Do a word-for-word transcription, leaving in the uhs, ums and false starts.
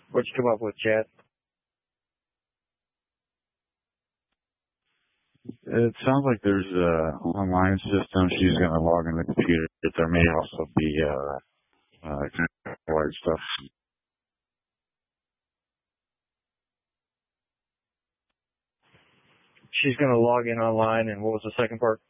What'd you come up with, Chad? It sounds like there's an online system. She's going to log in the computer, but there may also be uh, uh, large stuff. She's going to log in online, and what was the second part?